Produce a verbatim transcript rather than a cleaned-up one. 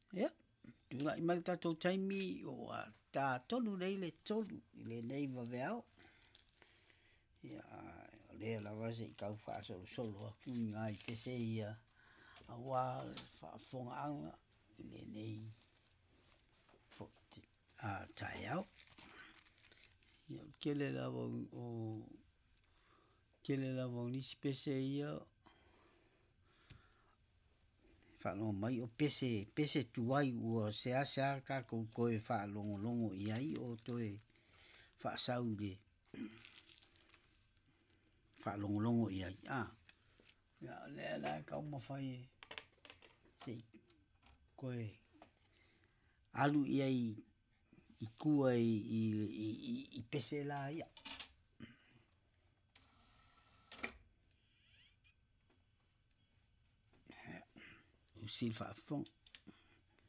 Ia, tula i mai tatou taimi o a tā tonu nei le tolu i le nei vaveao. Ia, o lea lawa se i kau wha solo solo a kunga i te se ia a wā wha fonga anga i le nei a tai au. Ia, kele lawa o kele lawa o nisi pese ia whanau mai o pese, pese tuai ua sea sea ka kou koe wha longo longo i ai o toe wha sau le wha longo longo i ai. Ah, ia lea la kau mawhai e se koe alu i ai i kua i, i, i, i pese la ia. Usil wha fong.